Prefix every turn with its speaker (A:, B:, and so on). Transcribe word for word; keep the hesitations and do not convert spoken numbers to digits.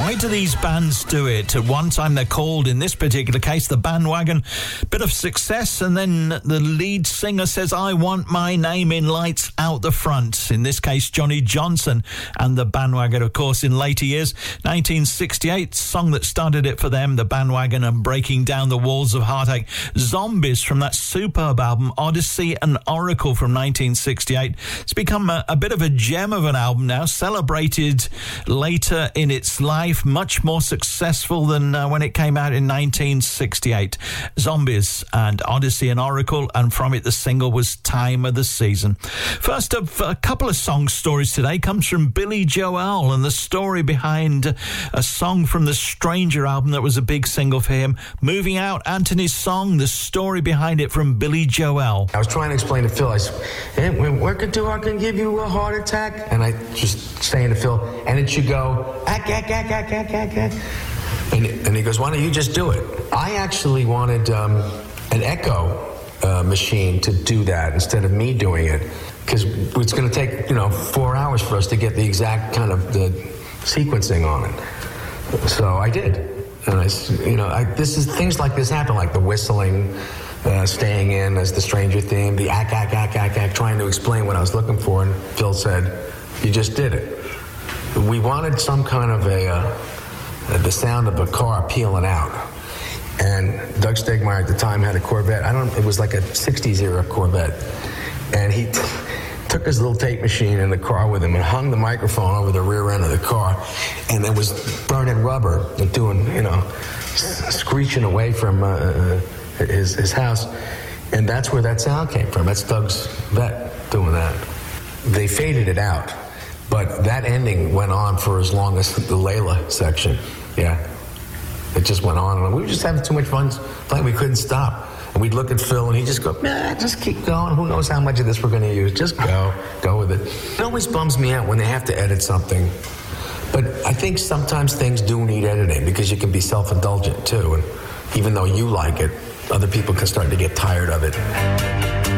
A: Why do these bands do it? At one time they're called, in this particular case, the Bandwagon. Bit of success, and then the lead singer says, I want my name in lights out the front. In this case, Johnny Johnson and the Bandwagon, of course, in later years. nineteen sixty-eight, song that started it for them, the Bandwagon, and Breaking Down the Walls of Heartache. Zombies from that superb album, Odyssey and Oracle from nineteen sixty-eight. It's become a, a bit of a gem of an album now, celebrated later in its life. Much more successful than uh, when it came out in nineteen sixty-eight. Zombies and Odyssey and Oracle, and from it the single was Time of the Season. First of a couple of song stories today comes from Billy Joel, and the story behind a song from the Stranger album that was a big single for him. Moving Out, Anthony's song, the story behind it from Billy Joel.
B: I was trying to explain to Phil, I said, hey, when working too hard can give you a heart attack. And I just saying to Phil, and it should go, ack, ack, ack, ack, ack, ack, ack. And, and he goes, why don't you just do it? I actually wanted um, an echo uh, machine to do that instead of me doing it, because it's going to take, you know, four hours for us to get the exact kind of the sequencing on it. So I did. And I, you know, I, this is things like this happen, like the whistling, uh, staying in as the Stranger theme, the ack, ack, ack, ack, ack, trying to explain what I was looking for. And Phil said, you just did it. We wanted some kind of a, uh, the sound of a car peeling out. And Doug Stegmeyer at the time had a Corvette. I don't, it was like a sixties era Corvette. And he t- took his little tape machine in the car with him and hung the microphone over the rear end of the car, and it was burning rubber and doing, you know, screeching away from uh, his, his house. And that's where that sound came from. That's Doug's vet doing that. They faded it out. But that ending went on for as long as the Layla section. Yeah. It just went on and on. We were just having too much fun playing. We couldn't stop. And we'd look at Phil and he'd just go, nah, just keep going. Who knows how much of this we're going to use? Just go. Go with it. It always bums me out when they have to edit something. But I think sometimes things do need editing because you can be self-indulgent too. And even though you like it, other people can start to get tired of it.